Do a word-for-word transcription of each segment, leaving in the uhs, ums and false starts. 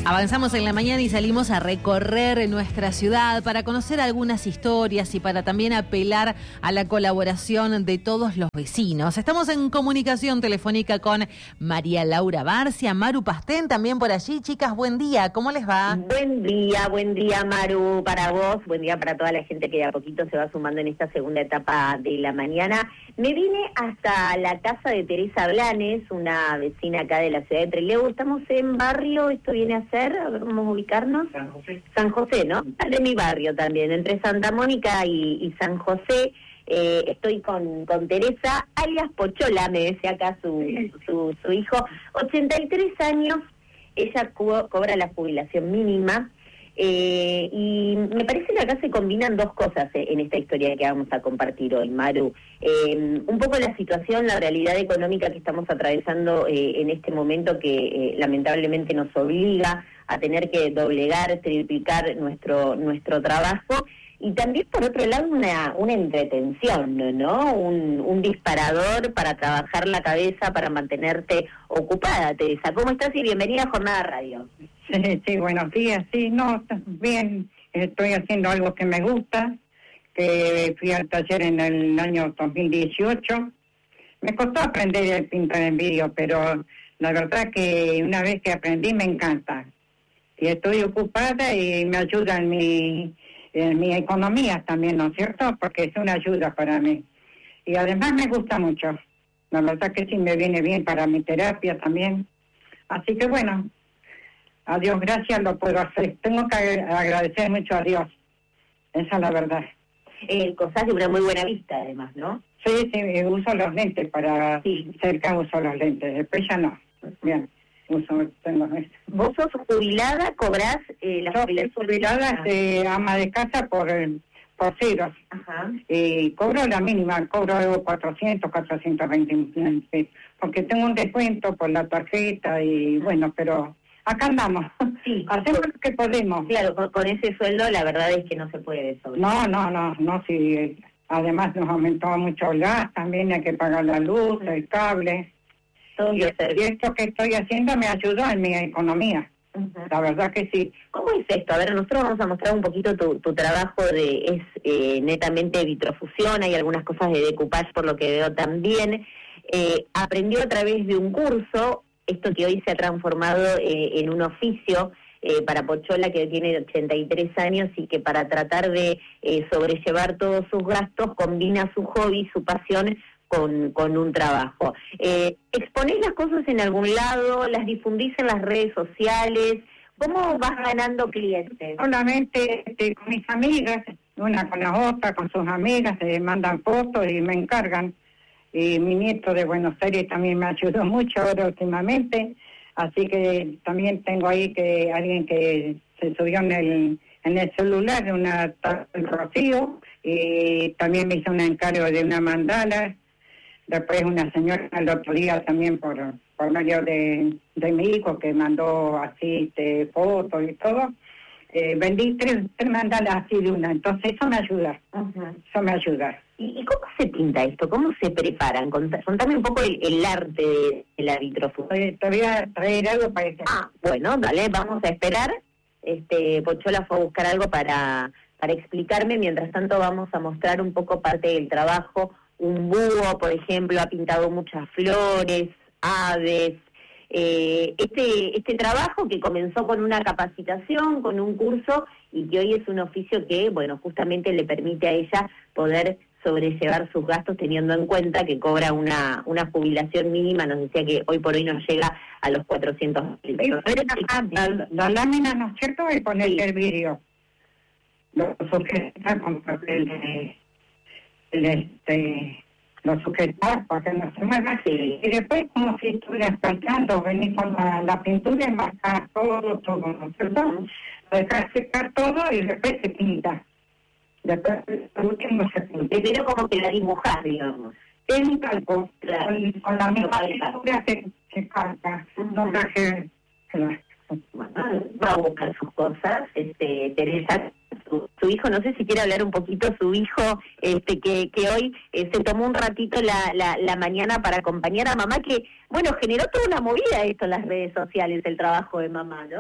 Avanzamos en la mañana y salimos a recorrer nuestra ciudad para conocer algunas historias y para también apelar a la colaboración de todos los vecinos. Estamos en comunicación telefónica con María Laura Barcia, Maru Pastén también por allí. Chicas, buen día, ¿cómo les va? Buen día, buen día Maru, para vos, buen día para toda la gente que de a poquito se va sumando en esta segunda etapa de la mañana. Me vine hasta la casa de Teresa Blanes, una vecina acá de la ciudad de Trelew. Estamos en barrio, esto viene a ser, a ver, vamos a ubicarnos. San José. San José, ¿no? De mi barrio también, entre Santa Mónica y, y San José. Eh, estoy con, con Teresa, alias Pochola, me decía acá su, su, su hijo, ochenta y tres años, ella co- cobra la jubilación mínima. Eh, y me parece que acá se combinan dos cosas eh, en esta historia que vamos a compartir hoy, Maru. Eh, un poco la situación, la realidad económica que estamos atravesando eh, en este momento que eh, lamentablemente nos obliga a tener que doblegar, triplicar nuestro nuestro trabajo. Y también, por otro lado, una, una entretención, ¿no? Un, un disparador para trabajar la cabeza, para mantenerte ocupada, Teresa. ¿Cómo estás? Y bienvenida a Jornada Radio. Sí, sí, buenos días. Sí, no, bien. Estoy haciendo algo que me gusta, que fui al taller en el año dos mil dieciocho. Me costó aprender a pintar en vídeo, pero la verdad que una vez que aprendí me encanta. Y estoy ocupada y me ayuda en mi... en mi economía también, ¿no es cierto? Porque es una ayuda para mí. Y además me gusta mucho. La verdad que sí me viene bien para mi terapia también. Así que bueno, a Dios gracias lo puedo hacer. Tengo que agradecer mucho a Dios. Esa es la verdad. Eh, cosas de una muy buena vista, además, ¿no? Sí, sí, uso los lentes para Sí. cerca, uso los lentes. Después ya no. Bien, uso, tengo esto. Vos sos jubilada, cobrás eh, la Yo jubilación. soy jubilada de ama de casa por por ceros. Ajá. Y cobro la mínima, cobro cuatrocientos, cuatrocientos veinte, porque tengo un descuento por la tarjeta y bueno, pero acá andamos. Sí. Hacemos lo que podemos. Claro, con, con ese sueldo la verdad es que no se puede sobre. No, no, no, no, sí. Además nos aumentó mucho el gas, también hay que pagar la luz, el cable. Todo Y, lo y servicio. esto que estoy haciendo me ayudó en mi economía. Ujú. La verdad que sí. ¿Cómo es esto? A ver, nosotros vamos a mostrar un poquito tu, tu trabajo de es eh, netamente vitrofusión, hay algunas cosas de decoupage por lo que veo también. Eh, aprendió a través de un curso, esto que hoy se ha transformado eh, en un oficio eh, para Pochola, que tiene ochenta y tres años y que para tratar de eh, sobrellevar todos sus gastos combina su hobby, su pasión con, con un trabajo. Eh, ¿Exponés las cosas en algún lado? ¿Las difundís en las redes sociales? ¿Cómo vas ganando clientes? Solamente este, con mis amigas, una con la otra, con sus amigas, se mandan fotos y me encargan. Y mi nieto de Buenos Aires también me ayudó mucho ahora últimamente, así que también tengo ahí que alguien que se subió en el en el celular, una el Rocío, y también me hizo un encargo de una mandala. Después una señora el otro día también por, por medio de, de mi hijo que mandó así este, fotos y todo. Eh, vendí tres, tres mandalas así de una, entonces eso me ayuda, Ujú. eso me ayuda. ¿Y, ¿Y cómo se pinta esto? ¿Cómo se preparan? Contá- Contame un poco el, el arte de, de la vitrofusión. Eh, te voy a traer algo para que... Ah, bueno, dale, vamos a esperar. Este, Pochola fue a buscar algo para, para explicarme. Mientras tanto vamos a mostrar un poco parte del trabajo. Un búho, por ejemplo, ha pintado muchas flores, aves. Eh, este, este trabajo que comenzó con una capacitación, con un curso, y que hoy es un oficio que, bueno, justamente le permite a ella poder sobrellevar sus gastos teniendo en cuenta que cobra una una jubilación mínima, nos decía que hoy por hoy no llega a los cuatrocientos mil pesos. La, la lámina, ¿no es cierto? Y ponerle Sí. el vidrio. Lo sujeta con papel de... el, este... lo sujetar para que no se mueva. Sí. Y después, como si estuvieras pintando, venís con la, la pintura y marcar todo, todo, ¿no es cierto? Ujú. Dejar secar todo y después se pinta. Después, por último, se pinta. Primero como que la dibujás, digamos. Es un calco, Claro. con, con la misma Calca. pintura se, se calca. No traje... Bueno, va a buscar sus cosas, este, Teresa, su, su hijo, no sé si quiere hablar un poquito, su hijo, este, que, que hoy eh, se tomó un ratito la, la, la mañana para acompañar a mamá, que, bueno, generó toda una movida esto en las redes sociales, el trabajo de mamá, ¿no?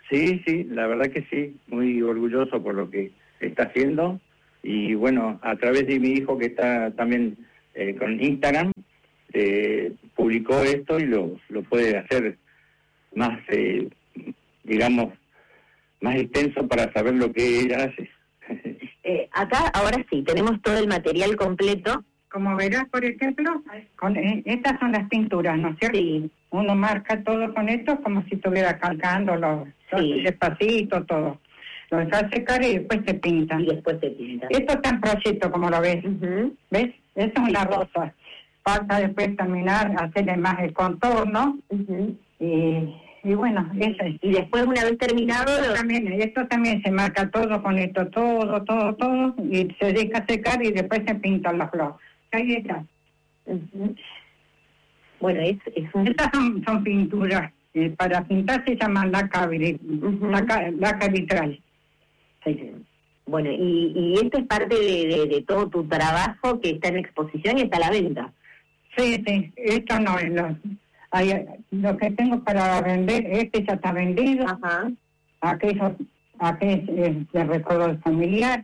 Sí, sí, la verdad que sí, muy orgulloso por lo que está haciendo. Y bueno, a través de mi hijo que está también eh, con Instagram, eh, publicó esto y lo, lo puede hacer más, eh, digamos, más extenso para saber lo que ella hace. Eh, acá, ahora sí, tenemos todo el material completo. Como verás, por ejemplo, con, eh, estas son las pinturas, ¿no es cierto? Sí. Uno marca todo con esto como si estuviera calcando los, Sí. los despacito, todo. Lo dejas secar y después se pinta. Y después se pinta. Esto está en proyecto, como lo ves. Uh-huh. ¿Ves? Esto es una rosa. Falta después terminar, hacerle más el contorno. Uh-huh. Y, y bueno, eso es. Y después, una vez terminado, Esto también, esto también se marca todo con esto, todo, todo, todo. Y se deja secar y después se pintan las flores. Ahí está. uh-huh. Bueno, es, es un... Estas son, son pinturas. Eh, para pintar se llaman laca, Uh-huh. laca, laca vitral. Sí. Bueno, y, y esto es parte de, de, de todo tu trabajo que está en exposición y está a la venta. Sí, sí, esto no es lo, hay, lo que tengo para vender, este ya está vendido, Ajá. aquello, aquel es de recuerdo familiar,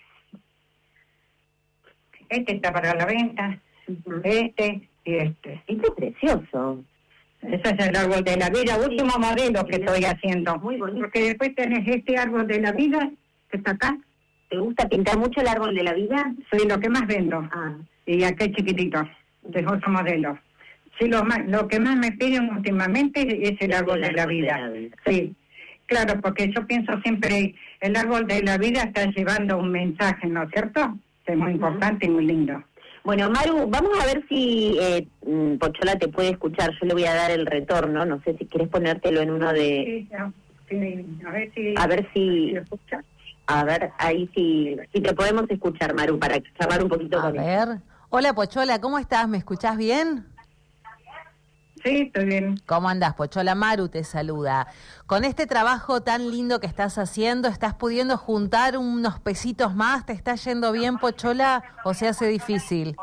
este está para la venta, Uh-huh. este y este. Este es precioso. Ese es el árbol de la vida, último modelo que estoy haciendo. Muy bonito. Porque después tenés este árbol de la vida que está acá, ¿Te gusta pintar mucho el árbol de la vida? soy lo que más vendo. Ah, Y aquel chiquitito, de otro modelo. Sí, lo, más, lo que más me piden últimamente es el árbol de la vida. Sí, claro, porque yo pienso siempre, el árbol de la vida está llevando un mensaje, ¿no es cierto? Es muy importante y muy lindo. Bueno, Maru, vamos a ver si eh, mm, Pochola te puede escuchar. Yo le voy a dar el retorno. No sé si quieres ponértelo en uno de... Sí, ya, sí, a ver si... A ver si... si escucha. A ver, ahí sí, si te podemos escuchar, Maru, para charlar un poquito A con él. ver. Hola, Pochola, ¿cómo estás? ¿Me escuchás bien? Sí, estoy bien. ¿Cómo andás, Pochola? Maru te saluda. Con este trabajo tan lindo que estás haciendo, ¿estás pudiendo juntar unos pesitos más? ¿Te está yendo bien, Pochola, o se hace difícil?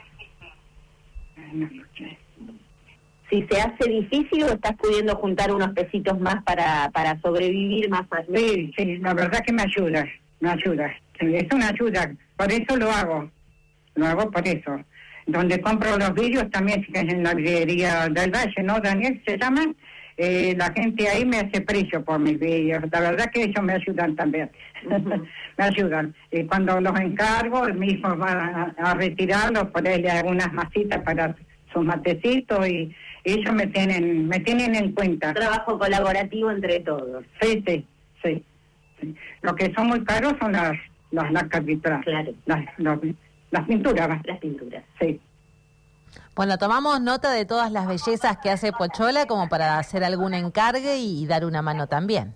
Si se hace difícil o estás pudiendo juntar unos pesitos más para, para sobrevivir más fácil. Sí, sí, la verdad que me ayuda, me ayuda. Sí, es una ayuda, por eso lo hago. Lo hago por eso. Donde compro los vidrios también, que es en la librería del Valle, ¿no, Daniel? Se llama. Eh, la gente ahí me hace precio por mis vidrios. La verdad que ellos me ayudan también. Uh-huh. Me ayudan. Y cuando los encargo, mi hijo va a, a retirarlos, ponerle algunas masitas para sus matecitos y, y ellos me tienen me tienen en cuenta. Un trabajo colaborativo entre todos. Sí, sí, sí. sí. Lo que son muy caros son las las lacas vitrales. Claro. Las, los, las pinturas. ¿va? Las pinturas. Sí. Bueno, tomamos nota de todas las bellezas que hace Pochola como para hacer algún encargue y dar una mano también.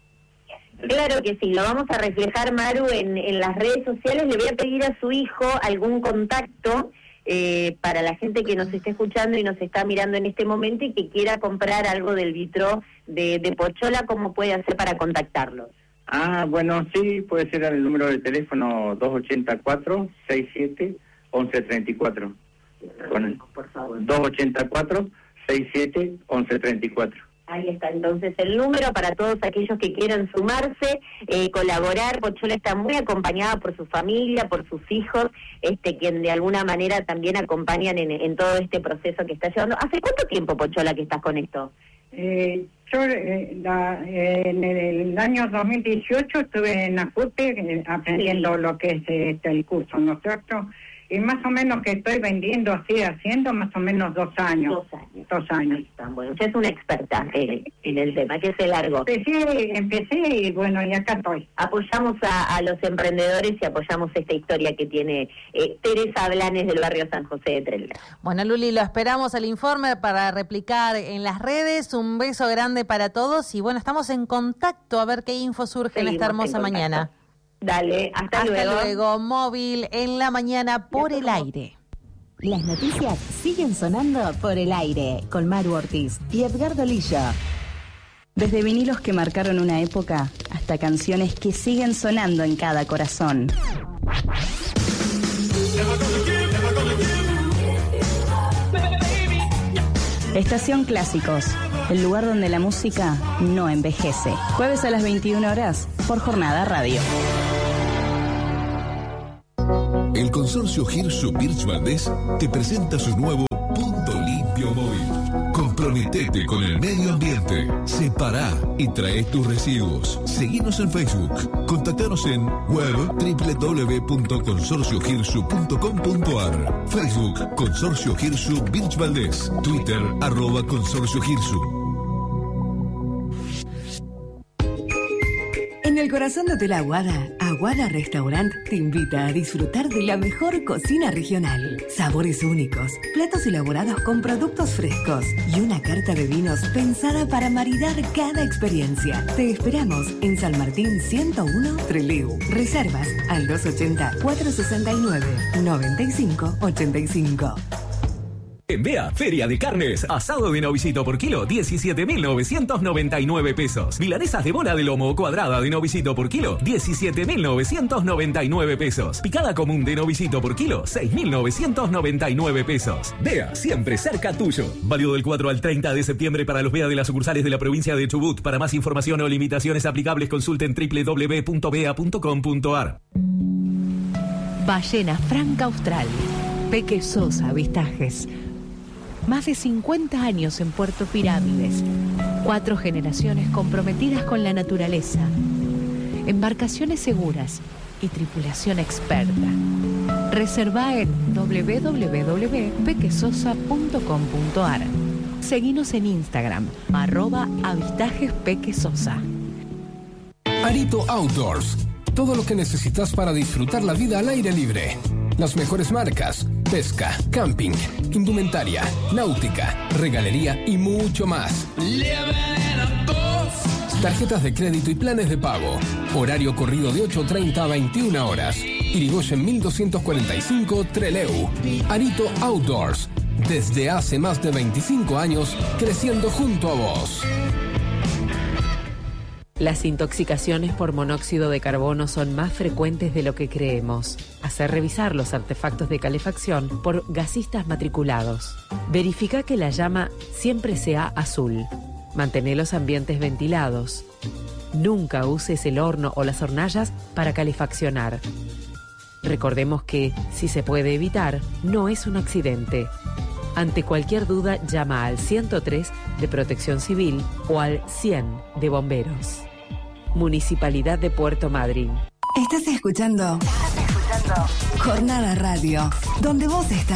Claro que sí, lo vamos a reflejar, Maru, en, en las redes sociales. Le voy a pedir a su hijo algún contacto eh, para la gente que nos esté escuchando y nos está mirando en este momento y que quiera comprar algo del vitro de, de Pochola. ¿Cómo puede hacer para contactarlos? Ah, bueno, sí, puede ser el número de teléfono dos ochenta y cuatro, sesenta y siete, once treinta y cuatro. Con por favor. dos ochenta y cuatro, sesenta y siete, once treinta y cuatro. Ahí está entonces el número para todos aquellos que quieran sumarse, eh, colaborar. Pochola está muy acompañada por su familia, por sus hijos, este, quien de alguna manera también acompañan en, en todo este proceso que está llevando. ¿Hace cuánto tiempo, Pochola, que estás con esto? Eh, yo eh, la, eh, en el año dos mil dieciocho estuve en AFUTE eh, aprendiendo Sí. lo que es este, el curso, ¿no es cierto? Y más o menos que estoy vendiendo así, haciendo más o menos dos años. Dos años. Dos años. Tan bueno. Usted es una experta eh, en el tema, que se largo. Empecé, empecé y bueno, y acá estoy. Apoyamos a, a los emprendedores y apoyamos esta historia que tiene eh, Teresa Blanes del barrio San José de Trelew. Bueno, Luli, lo esperamos el informe para replicar en las redes. Un beso grande para todos y bueno, estamos en contacto a ver qué info surge Seguimos en esta hermosa en mañana. Dale, hasta, Hasta luego. luego, móvil en la mañana por el aire. Las noticias siguen sonando por el aire con Maru Ortiz y Edgardo Lillo. Desde vinilos que marcaron una época hasta canciones que siguen sonando en cada corazón. Estación Clásicos, el lugar donde la música no envejece. Jueves a las veintiuna horas por Jornada Radio. El consorcio Hirsu Birch Valdés te presenta su nuevo Punto Limpio Móvil. Comprometete con el medio ambiente. Separá y trae tus residuos. Seguinos en Facebook. Contactanos en web doble u doble u doble u punto consorcio hirsu punto com punto a r. Facebook Consorcio Hirsu Birch Valdés. Twitter arroba Consorcio Hirsu. En el corazón de Hotel Aguada, Aguada Restaurant te invita a disfrutar de la mejor cocina regional. Sabores únicos, platos elaborados con productos frescos y una carta de vinos pensada para maridar cada experiencia. Te esperamos en San Martín ciento uno, Trelew. Reservas al dos ochenta, cuatrocientos sesenta y nueve, noventa y cinco ochenta y cinco. En Bea, Feria de Carnes, asado de novicito por kilo, diecisiete mil novecientos noventa y nueve pesos. Milanesas de bola de lomo cuadrada de novicito por kilo, diecisiete mil novecientos noventa y nueve pesos. Picada común de novicito por kilo, seis mil novecientos noventa y nueve pesos. Bea, siempre cerca tuyo. Válido del cuatro al treinta de septiembre para los Bea de las sucursales de la provincia de Chubut. Para más información o limitaciones aplicables, consulten doble u doble u doble u punto bea punto com punto a r. Ballena Franca Austral. Peque Sosa Avistajes. Más de cincuenta años en Puerto Pirámides. Cuatro generaciones comprometidas con la naturaleza. Embarcaciones seguras y tripulación experta. Reserva en doble u doble u doble u punto pequesosa punto com punto a r. Seguinos en Instagram, arroba avistajes pequesosa. Arito Outdoors. Todo lo que necesitas para disfrutar la vida al aire libre. Las mejores marcas, pesca, camping, indumentaria, náutica, regalería y mucho más. Tarjetas de crédito y planes de pago. Horario corrido de ocho treinta a veintiuna horas. Irigoyen mil doscientos cuarenta y cinco, Trelew. Arito Outdoors. Desde hace más de veinticinco años, creciendo junto a vos. Las intoxicaciones por monóxido de carbono son más frecuentes de lo que creemos. Hacer revisar los artefactos de calefacción por gasistas matriculados. Verifica que la llama siempre sea azul. Mantén los ambientes ventilados. Nunca uses el horno o las hornallas para calefaccionar. Recordemos que, si se puede evitar, no es un accidente. Ante cualquier duda, llama al ciento tres de Protección Civil o al cien de Bomberos. Municipalidad de Puerto Madryn. Estás escuchando, Estás escuchando Jornada Radio, donde vos estás.